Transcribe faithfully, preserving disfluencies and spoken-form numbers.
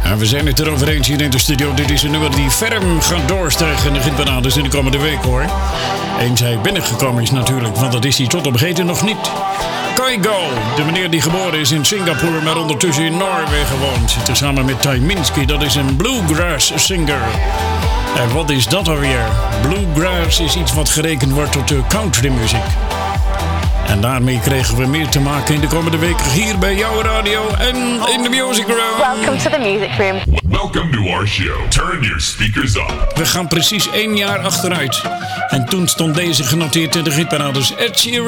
En we zijn het erover eens hier in de studio. Dit is een nummer die ferm gaat doorstijgen in de Gitparades in de komende week, hoor. Eens hij binnengekomen is natuurlijk, want dat is hij tot op heden nog niet. Kygo, de meneer die geboren is in Singapore, maar ondertussen in Noorwegen woont. Zit er samen met Tyminski, dat is een bluegrass singer. En wat is dat alweer? Bluegrass is iets wat gerekend wordt tot de countrymuziek. En daarmee kregen we meer te maken in de komende weken hier bij jouw radio en in de Music Room. Welcome to the Music Room. Welcome to our show. Turn your speakers up. We gaan precies één jaar achteruit. En toen stond deze genoteerd in de Gitparades. Ed Sheeran.